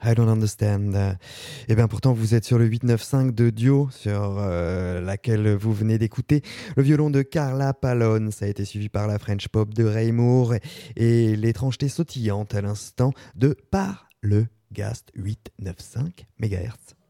I don't understand. Eh bien, pourtant, vous êtes sur le 895 de Dio, sur laquelle vous venez d'écouter le violon de Carla Pallone. Ça a été suivi par la French Pop de Ray Moore et l'étrangeté sautillante à l'instant de Par le Gast 895 MHz.